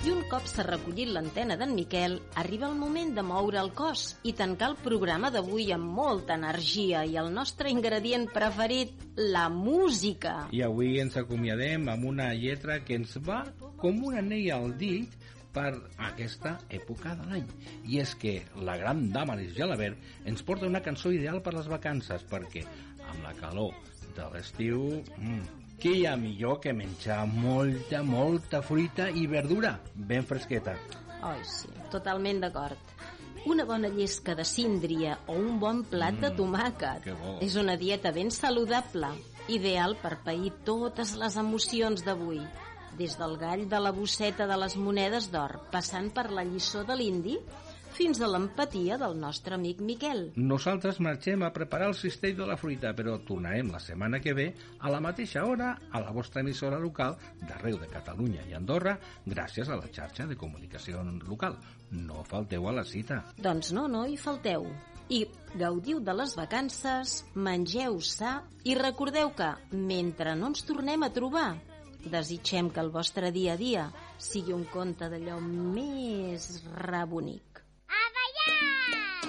I un cop s'ha recollit l'antena d'en Miquel, arriba el moment de moure el cos i tancar el programa d'avui amb molta energia i el nostre ingredient preferit, la música. I avui ens acomiadem amb una lletra que ens va com un anell al dit per aquesta època de l'any. I és que la gran Damaris Gelabert ens porta una cançó ideal per les vacances, perquè amb la calor de l'estiu... Què hi ha millor que menjar molta fruita i verdura ben fresqueta? Ai, sí, totalment d'acord. Una bona llesca de síndria o un bon plat de tomàquet. Que bo. És una dieta ben saludable, ideal per pair totes les emocions d'avui. Des del gall de la bosseta de les monedes d'or, passant per la lliçó de l'indi, fins a l'empatia del nostre amic Miquel. Nosaltres marxem a preparar el cistell de la fruita, però tornarem la setmana que ve a la mateixa hora a la vostra emissora local d'arreu de Catalunya i Andorra, gràcies a la xarxa de comunicació local. No falteu a la cita. Doncs no hi falteu. I gaudiu de les vacances, mengeu sa i recordeu que, mentre no ens tornem a trobar, desitgem que el vostre dia a dia sigui un conte d'allò més rebonic.